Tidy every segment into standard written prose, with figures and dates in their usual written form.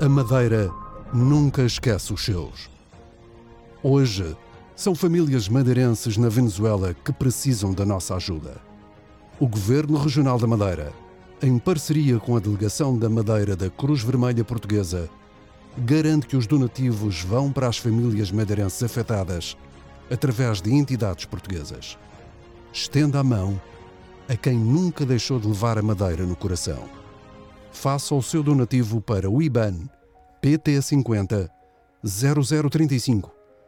A Madeira nunca esquece os seus. Hoje, são famílias madeirenses na Venezuela que precisam da nossa ajuda. O Governo Regional da Madeira, em parceria com a Delegação da Madeira da Cruz Vermelha Portuguesa, garante que os donativos vão para as famílias madeirenses afetadas através de entidades portuguesas. Estenda a mão a quem nunca deixou de levar a Madeira no coração. Faça o seu donativo para o IBAN PT50 0035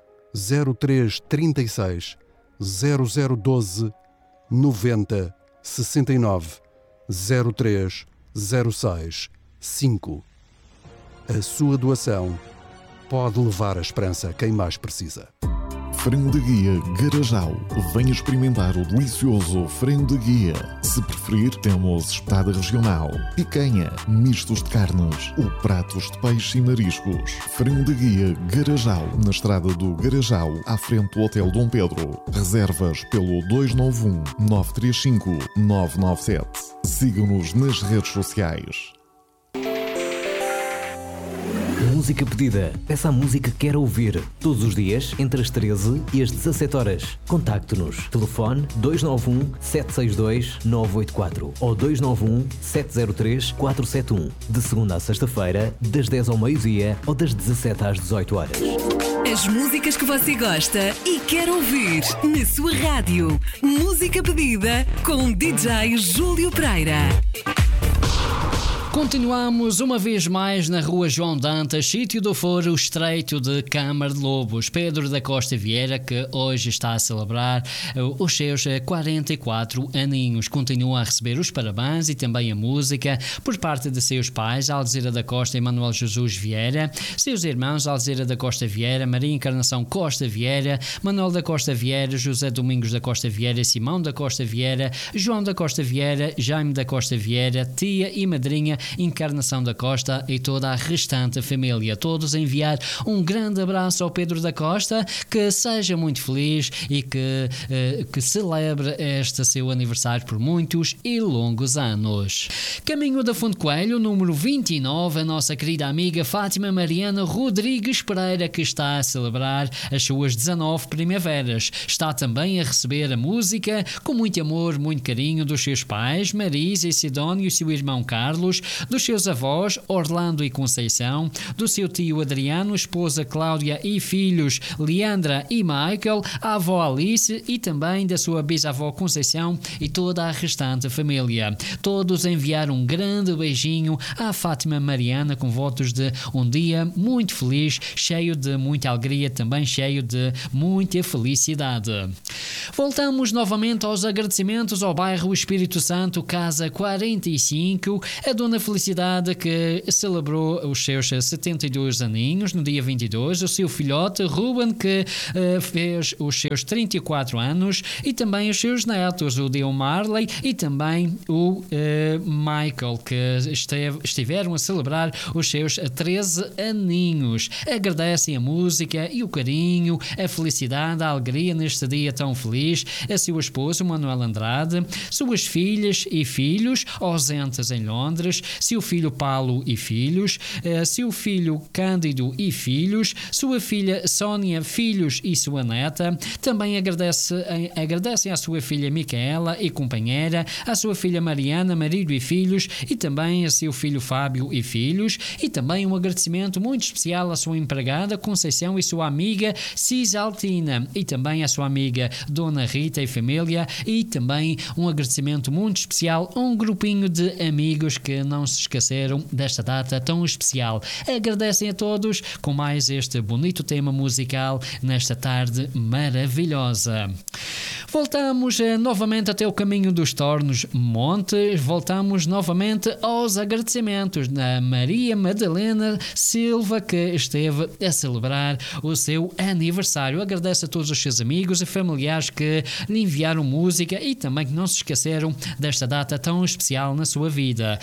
0336 0012 90 69 03 06 5. A sua doação pode levar a esperança a quem mais precisa. Frango de Guia Garajal. Venha experimentar o delicioso frango de guia. Se preferir, temos espetada regional, picanha, mistos de carnes ou pratos de peixe e mariscos. Frango de Guia Garajal, na estrada do Garajal, à frente do Hotel Dom Pedro. Reservas pelo 291 935 997. Siga-nos nas redes sociais. Música pedida. Peça a música que quer ouvir. Todos os dias, entre as 13 e as 17 horas. Contacte-nos. Telefone 291 762 984 ou 291 703 471. De segunda a sexta-feira, das 10 ao meio-dia ou das 17 às 18 horas. As músicas que você gosta e quer ouvir na sua rádio. Música pedida com DJ Júlio Pereira. Continuamos uma vez mais na Rua João Dantas, sítio do Foro Estreito de Câmara de Lobos. Pedro da Costa Vieira, que hoje está a celebrar os seus 44 aninhos, continua a receber os parabéns e também a música por parte de seus pais, Alzira da Costa e Manuel Jesus Vieira, seus irmãos Alzira da Costa Vieira, Maria Encarnação Costa Vieira, Manuel da Costa Vieira, José Domingos da Costa Vieira, Simão da Costa Vieira, João da Costa Vieira, Jaime da Costa Vieira, tia e madrinha Encarnação da Costa e toda a restante família. Todos enviar um grande abraço ao Pedro da Costa, que seja muito feliz e que celebre este seu aniversário por muitos e longos anos. Caminho da Fonte Coelho, número 29, a nossa querida amiga Fátima Mariana Rodrigues Pereira, que está a celebrar as suas 19 primaveras. Está também a receber a música com muito amor, muito carinho dos seus pais, Marisa e Sidónio e seu irmão Carlos, dos seus avós, Orlando e Conceição, do seu tio Adriano, esposa Cláudia e filhos Leandra e Michael, a avó Alice e também da sua bisavó Conceição e toda a restante família. Todos enviaram um grande beijinho à Fátima Mariana com votos de um dia muito feliz, cheio de muita alegria, também cheio de muita felicidade. Voltamos novamente aos agradecimentos ao bairro Espírito Santo, Casa 45, a Dona Felicidade, que celebrou os seus 72 aninhos no dia 22, o seu filhote Ruben, que fez os seus 34 anos, e também os seus netos, o Deo Marley e também o Michael, que estiveram a celebrar os seus 13 aninhos. Agradecem a música e o carinho, a felicidade, a alegria neste dia tão feliz, a seu esposo Manuel Andrade, suas filhas e filhos ausentes em Londres, seu filho Paulo e filhos, seu filho Cândido e filhos, sua filha Sónia, filhos e sua neta. Também agradecem à sua filha Micaela e companheira, à sua filha Mariana, marido e filhos, e também a seu filho Fábio e filhos, e também um agradecimento muito especial à sua empregada Conceição e sua amiga Cisaltina, e também à sua amiga Dona Rita e família, e também um agradecimento muito especial a um grupinho de amigos que não se esqueceram desta data tão especial. Agradecem a todos com mais este bonito tema musical nesta tarde maravilhosa. Voltamos novamente até o caminho dos Tornos Monte, voltamos novamente aos agradecimentos da Maria Madalena Silva, que esteve a celebrar o seu aniversário. Agradece a todos os seus amigos e familiares que lhe enviaram música e também que não se esqueceram desta data tão especial na sua vida. Agradece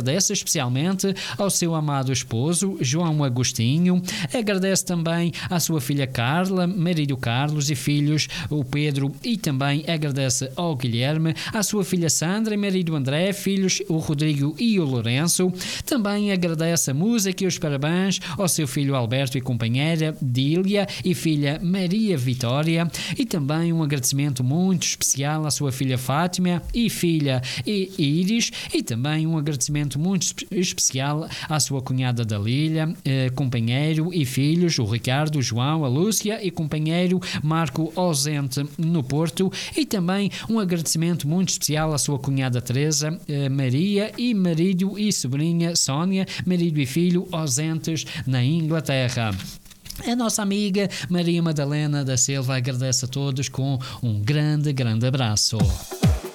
agradece especialmente ao seu amado esposo, João Agostinho, agradece também à sua filha Carla, marido Carlos e filhos, o Pedro, e também agradece ao Guilherme, à sua filha Sandra e marido André, filhos, o Rodrigo e o Lourenço. Também agradece a música e os parabéns ao seu filho Alberto e companheira Dília e filha Maria Vitória, e também um agradecimento muito especial à sua filha Fátima e filha Iris, e também um agradecimento muito especial à sua cunhada Dalília, companheiro e filhos, o Ricardo, o João, a Lúcia e companheiro Marco ausente no Porto, e também um agradecimento muito especial à sua cunhada Teresa, Maria e marido e sobrinha Sónia, marido e filho ausentes na Inglaterra. A nossa amiga Maria Madalena da Silva agradece a todos com um grande abraço.